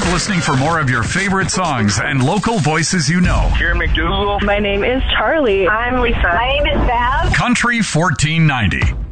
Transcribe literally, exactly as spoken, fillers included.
listening for more of your favorite songs and local voices you know. Karen McDougal. My name is Charlie. I'm Lisa. My name is Val. Country fourteen ninety.